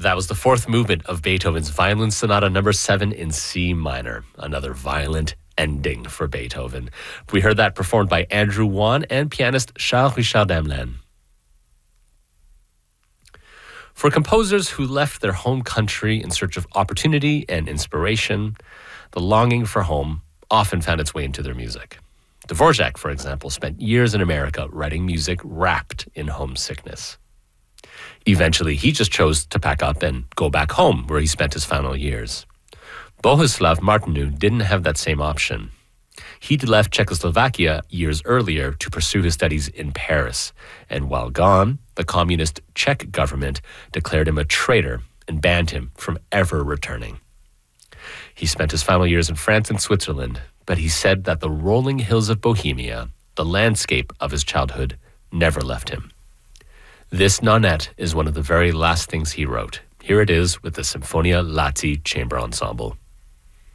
That was the fourth movement of Beethoven's Violin Sonata number 7 in C minor. Another violent ending for Beethoven. We heard that performed by Andrew Wan and pianist Charles Richard Hamelin. For composers who left their home country in search of opportunity and inspiration, the longing for home often found its way into their music. Dvorak, for example, spent years in America writing music wrapped in homesickness. Eventually, he just chose to pack up and go back home, where he spent his final years. Bohuslav Martinu didn't have that same option. He'd left Czechoslovakia years earlier to pursue his studies in Paris, and while gone, the communist Czech government declared him a traitor and banned him from ever returning. He spent his final years in France and Switzerland, but he said that the rolling hills of Bohemia, the landscape of his childhood, never left him. This Nonet is one of the very last things he wrote. Here it is with the Symphonia Lazzi Chamber Ensemble.